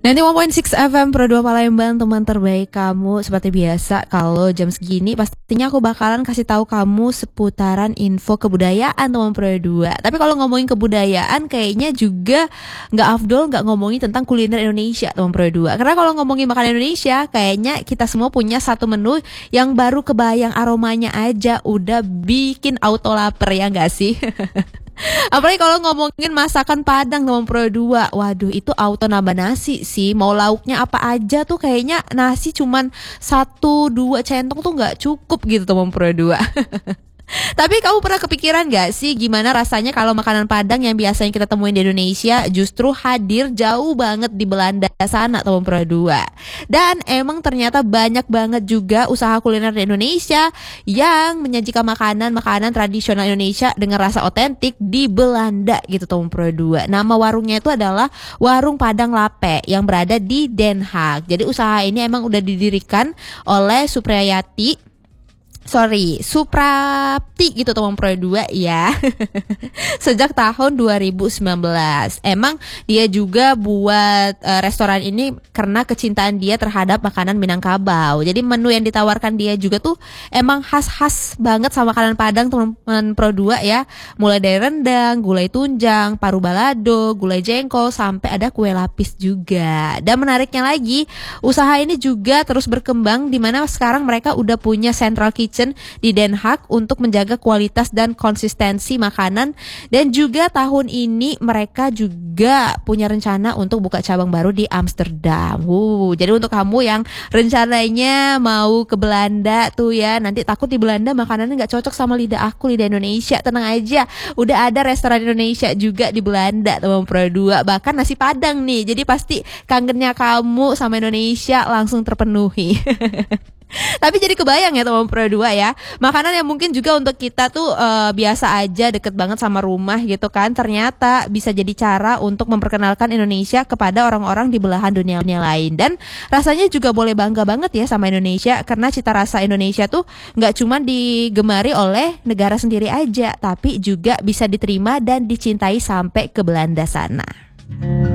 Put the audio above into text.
91.6 FM Pro 2 Palembang, teman terbaik kamu. Seperti biasa, kalau jam segini pastinya aku bakalan kasih tahu kamu seputaran info kebudayaan teman Pro 2. Tapi kalau ngomongin kebudayaan, kayaknya juga nggak afdol nggak ngomongin tentang kuliner Indonesia teman Pro 2. Karena kalau ngomongin makanan Indonesia, kayaknya kita semua punya satu menu yang baru kebayang aromanya aja udah bikin auto lapar, ya nggak sih? Apalagi kalau ngomongin masakan Padang teman Pro 2. Waduh, itu auto nambah nasi sih. Mau lauknya apa aja tuh kayaknya nasi cuman 1-2 centong tuh nggak cukup gitu teman Pro 2. Tapi kamu pernah kepikiran gak sih gimana rasanya kalau makanan Padang yang biasanya kita temuin di Indonesia justru hadir jauh banget di Belanda sana teman Pro 2. Dan emang ternyata banyak banget juga usaha kuliner di Indonesia yang menyajikan makanan-makanan tradisional Indonesia dengan rasa otentik di Belanda gitu teman Pro 2. Nama warungnya itu adalah Warung Padang Lape yang berada di Den Haag. Jadi usaha ini emang udah didirikan oleh Suprapti gitu teman Pro 2 ya. Sejak tahun 2019. Emang dia juga buat restoran ini karena kecintaan dia terhadap makanan Minangkabau. Jadi menu yang ditawarkan dia juga tuh emang khas-khas banget sama makanan Padang teman Pro 2 ya. Mulai dari rendang, gulai tunjang, paru balado, gulai jengkol, sampai ada kue lapis juga. Dan menariknya lagi, usaha ini juga terus berkembang di mana sekarang mereka udah punya central kitchen di Den Haag untuk menjaga kualitas dan konsistensi makanan. Dan juga tahun ini mereka juga punya rencana untuk buka cabang baru di Amsterdam. Jadi untuk kamu yang rencananya mau ke Belanda tuh ya, nanti takut di Belanda makanannya nggak cocok sama lidah Indonesia, tenang aja, udah ada restoran Indonesia juga di Belanda teman Pro 2, bahkan nasi Padang nih. Jadi pasti kangennya kamu sama Indonesia langsung terpenuhi. Tapi jadi kebayang ya teman Pro 2 ya, makanan yang mungkin juga untuk kita tuh biasa aja, deket banget sama rumah gitu kan, ternyata bisa jadi cara untuk memperkenalkan Indonesia kepada orang-orang di belahan dunia lain. Dan rasanya juga boleh bangga banget ya sama Indonesia, karena cita rasa Indonesia tuh nggak cuma digemari oleh negara sendiri aja, tapi juga bisa diterima dan dicintai sampai ke Belanda sana.